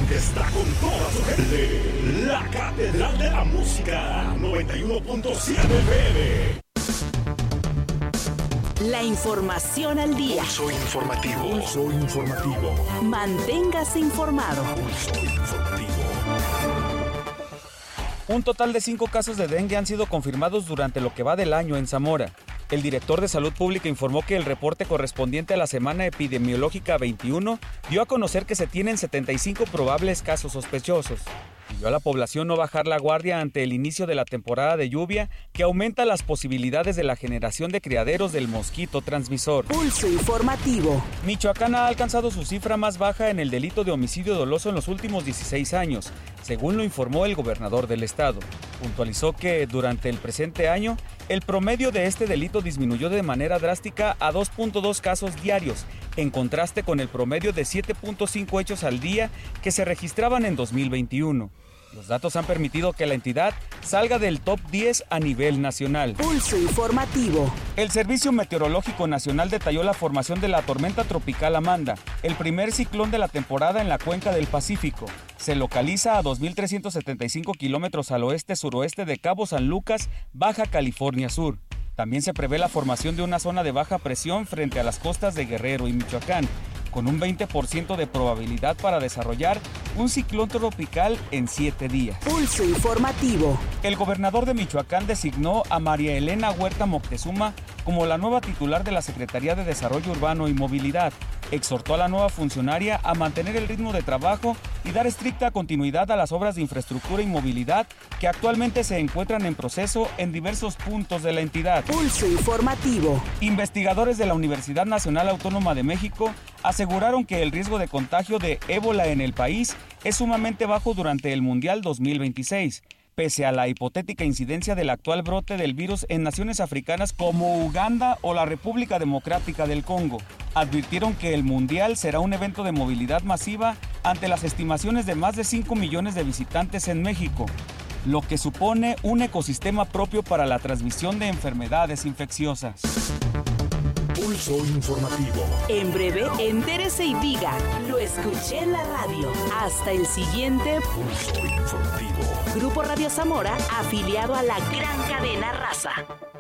que está con toda su gente. La Catedral de la Música, 91.7 FM. La información al día. Pulso informativo. Pulso informativo. Manténgase informado. Pulso informativo. Un total de 5 casos de dengue han sido confirmados durante lo que va del año en Zamora. El director de Salud Pública informó que el reporte correspondiente a la semana epidemiológica 21 dio a conocer que se tienen 75 probables casos sospechosos. Pidió a la población no bajar la guardia ante el inicio de la temporada de lluvia, que aumenta las posibilidades de la generación de criaderos del mosquito transmisor. Pulso informativo. Michoacán ha alcanzado su cifra más baja en el delito de homicidio doloso en los últimos 16 años, según lo informó el gobernador del estado. Puntualizó que durante el presente año, el promedio de este delito disminuyó de manera drástica a 2.2 casos diarios, en contraste con el promedio de 7.5 hechos al día que se registraban en 2021. Los datos han permitido que la entidad salga del top 10 a nivel nacional. Pulso informativo. El Servicio Meteorológico Nacional detalló la formación de la tormenta tropical Amanda, el primer ciclón de la temporada en la cuenca del Pacífico. Se localiza a 2.375 kilómetros al oeste-suroeste de Cabo San Lucas, Baja California Sur. También se prevé la formación de una zona de baja presión frente a las costas de Guerrero y Michoacán, con un 20% de probabilidad para desarrollar un ciclón tropical en 7 días. Pulso informativo. El gobernador de Michoacán designó a María Elena Huerta Moctezuma como la nueva titular de la Secretaría de Desarrollo Urbano y Movilidad. Exhortó a la nueva funcionaria a mantener el ritmo de trabajo y dar estricta continuidad a las obras de infraestructura y movilidad que actualmente se encuentran en proceso en diversos puntos de la entidad. Pulso informativo. Investigadores de la Universidad Nacional Autónoma de México aseguraron que el riesgo de contagio de ébola en el país es sumamente bajo durante el Mundial 2026. Pese a la hipotética incidencia del actual brote del virus en naciones africanas como Uganda o la República Democrática del Congo. Advirtieron que el Mundial será un evento de movilidad masiva ante las estimaciones de más de 5 millones de visitantes en México, lo que supone un ecosistema propio para la transmisión de enfermedades infecciosas. Pulso informativo. En breve, entérese y diga, lo escuché en la radio. Hasta el siguiente Pulso informativo. Grupo Radio Zamora, afiliado a la gran cadena Raza.